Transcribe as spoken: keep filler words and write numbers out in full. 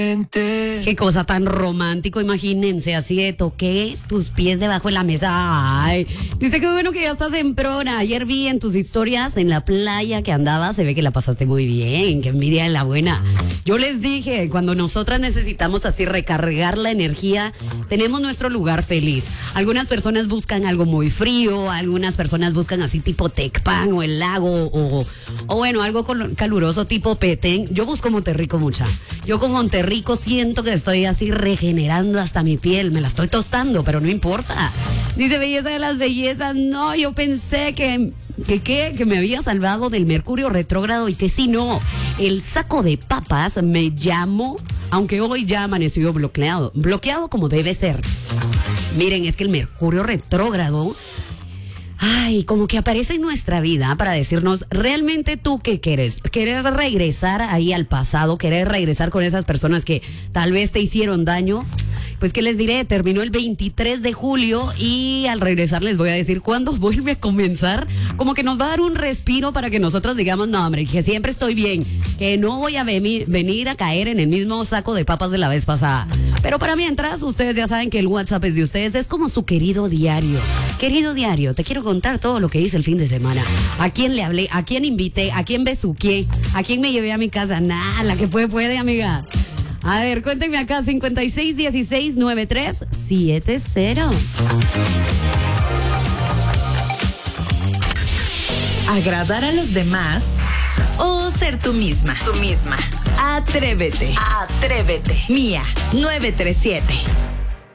Qué cosa tan romántico, imagínense, así de toqué tus pies debajo de la mesa. Ay, dice que bueno que ya estás en prona. Ayer vi en tus historias en la playa que andabas, se ve que la pasaste muy bien, que envidia de la buena. Yo les dije, cuando nosotras necesitamos así recargar la energía, tenemos nuestro lugar feliz. Algunas personas buscan algo muy frío, algunas personas buscan así tipo Tecpan o el lago o, o bueno, algo caluroso tipo Petén. Yo busco Monterrico mucha. Yo con Monterrico siento que estoy así regenerando hasta mi piel. Me la estoy tostando, pero no importa. Dice belleza de las bellezas. No, yo pensé que, que, que, que me había salvado del Mercurio retrógrado y que si no. El saco de papas me llamó, aunque hoy ya amaneció bloqueado. Bloqueado como debe ser. Miren, es que el Mercurio retrógrado... Ay, como que aparece en nuestra vida para decirnos, ¿realmente tú qué quieres? ¿Quieres regresar ahí al pasado? ¿Quieres regresar con esas personas que tal vez te hicieron daño? Pues, ¿qué les diré? Terminó el veintitrés de julio y al regresar les voy a decir cuándo vuelve a comenzar. Como que nos va a dar un respiro para que nosotros digamos, no, hombre, que siempre estoy bien, que no voy a venir, venir a caer en el mismo saco de papas de la vez pasada. Pero para mientras, ustedes ya saben que el WhatsApp es de ustedes, es como su querido diario. Querido diario, te quiero contar todo lo que hice el fin de semana. ¿A quién le hablé? ¿A quién invité? ¿A quién besuqué? ¿A quién me llevé a mi casa? Nah, la que puede, puede, amiga. A ver, cuéntenme acá, cincuenta y seis dieciséis noventa y tres setenta. ¿Agradar a los demás o ser tú misma? Tú misma. Atrévete. Atrévete. Mía, nueve tres siete.